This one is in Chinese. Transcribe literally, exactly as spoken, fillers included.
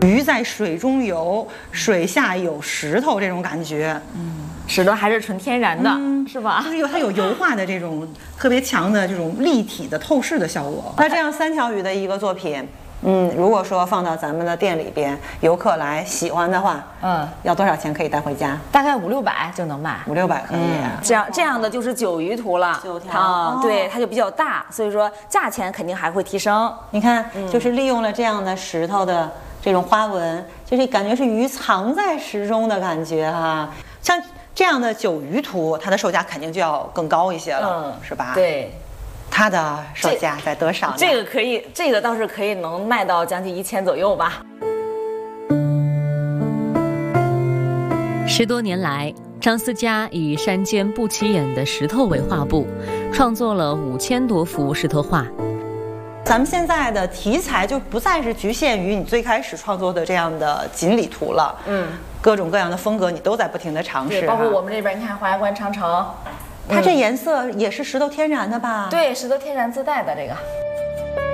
鱼在水中游，水下有石头这种感觉。 嗯，石头还是纯天然的，嗯、是吧？ 就是有它有油画的这种特别强的这种立体的透视的效果。那这样三条鱼的一个作品。嗯，如果说放到咱们的店里边，游客来喜欢的话，嗯，要多少钱可以带回家？ 大概五六百就能卖， 五六百可以。嗯、 这样这样的就是九鱼图了， 九条啊、哦，对，它就比较大，所以说价钱肯定还会提升。 你看，嗯、就是利用了这样的石头的这种花纹，就是感觉是鱼藏在石中的感觉哈、啊。像这样的九鱼图，它的售价肯定就要更高一些了，嗯、是吧？ 对。 它的售价在多少呢？ 这个可以，这个倒是可以能卖到将近一千左右吧。 十多年来，张思佳以山间不起眼的石头为画布，创作了五千多幅石头画。 咱们现在的题材就不再是局限于你最开始创作的这样的锦鲤图了，嗯，各种各样的风格你都在不停的尝试， 包括我们这边，你看华亚观长城。 它这颜色也是石头天然的吧？ 对，石头天然自带的这个。